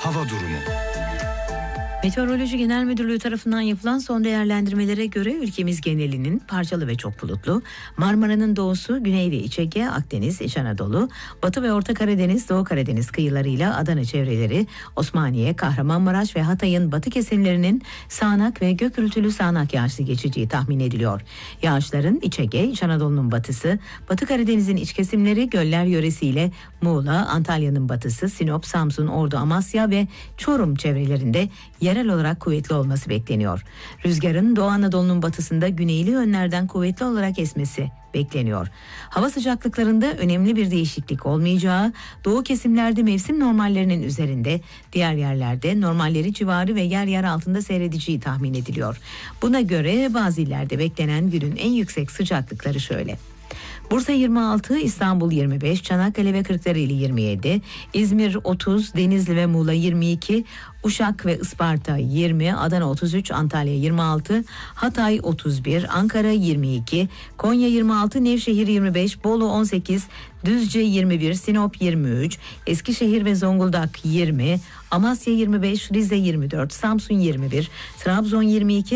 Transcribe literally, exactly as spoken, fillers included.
hava durumu. Meteoroloji Genel Müdürlüğü tarafından yapılan son değerlendirmelere göre ülkemiz genelinin parçalı ve çok bulutlu, Marmara'nın doğusu, Güney ve İç Ege, Akdeniz, İç Anadolu, Batı ve Orta Karadeniz, Doğu Karadeniz kıyılarıyla Adana çevreleri, Osmaniye, Kahramanmaraş ve Hatay'ın batı kesimlerinin sağanak ve gök gürültülü sağanak yağışlı geçeceği tahmin ediliyor. Yağışların İç Ege, İç Anadolu'nun batısı, Batı Karadeniz'in iç kesimleri, göller yöresiyle Muğla, Antalya'nın batısı, Sinop, Samsun, Ordu, Amasya ve Çorum çevrelerinde yerel olarak kuvvetli olması bekleniyor. Rüzgarın Doğu Anadolu'nun batısında güneyli yönlerden kuvvetli olarak esmesi bekleniyor. Hava sıcaklıklarında önemli bir değişiklik olmayacağı, doğu kesimlerde mevsim normallerinin üzerinde, diğer yerlerde normalleri civarı ve yer yer altında seyredeceği tahmin ediliyor. Buna göre bazı illerde beklenen günün en yüksek sıcaklıkları şöyle: Bursa yirmi altı, İstanbul yirmi beş, Çanakkale ve Kırklareli yirmi yedi, İzmir otuz, Denizli ve Muğla yirmi iki, Uşak ve Isparta yirmi, Adana otuz üç, Antalya yirmi altı, Hatay otuz bir, Ankara yirmi iki, Konya yirmi altı, Nevşehir yirmi beş, Bolu on sekiz, Düzce yirmi bir, Sinop yirmi üç, Eskişehir ve Zonguldak yirmi, Amasya yirmi beş, Rize yirmi dört, Samsun yirmi bir, Trabzon yirmi iki,